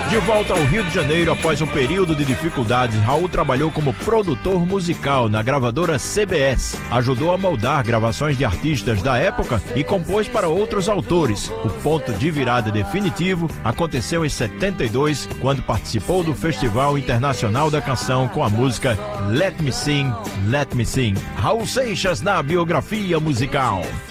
De volta ao Rio de Janeiro após um período de dificuldades, Raul trabalhou como produtor musical na gravadora CBS. Ajudou a moldar gravações de artistas da época e compôs para outros autores. O ponto de virada definitivo aconteceu em 72, quando participou do Festival Internacional da Canção com a música Let Me Sing, Let Me Sing. Raul Seixas na biografia musical.